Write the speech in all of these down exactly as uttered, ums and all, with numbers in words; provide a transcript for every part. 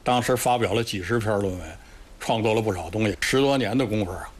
当时发表了几十篇论文，创作了不少东西，十多年的功夫啊。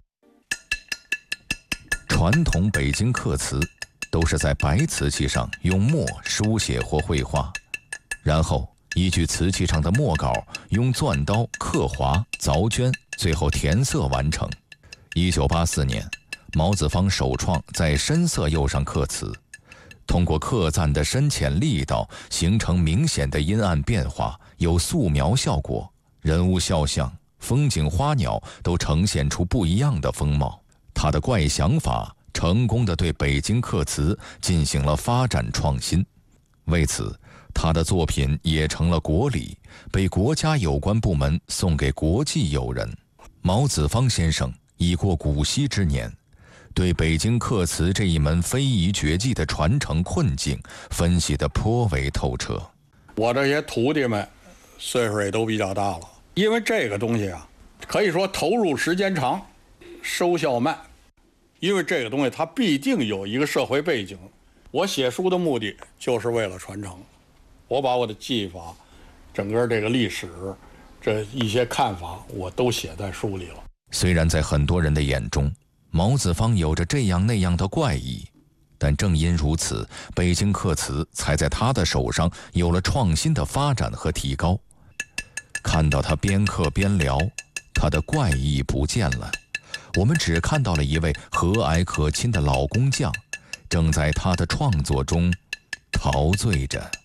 传统北京刻瓷都是在白瓷器上用墨书写或绘画，然后依据瓷器上的墨稿用钻刀刻划、凿镌，最后填色完成。一九八四年，毛子方首创在深色釉上刻瓷，通过刻赞的深浅力道，形成明显的阴暗变化，有素描效果，人物肖像、风景花鸟都呈现出不一样的风貌。他的怪想法成功地对北京刻瓷进行了发展创新，为此他的作品也成了国礼，被国家有关部门送给国际友人。毛子方先生已过古稀之年，对北京刻瓷这一门非遗绝技的传承困境分析得颇为透彻。 我这些徒弟们岁数也都比较大了，因为这个东西啊，可以说投入时间长，收效慢。因为这个东西它必定有一个社会背景，我写书的目的就是为了传承，我把我的技法、整个这个历史、这一些看法，我都写在书里了。 虽然在很多人的眼中，毛子方有着这样那样的怪异，但正因如此，北京刻瓷才在他的手上有了创新的发展和提高。看到他边刻边聊，他的怪异不见了。我们只看到了一位和蔼可亲的老工匠，正在他的创作中陶醉着。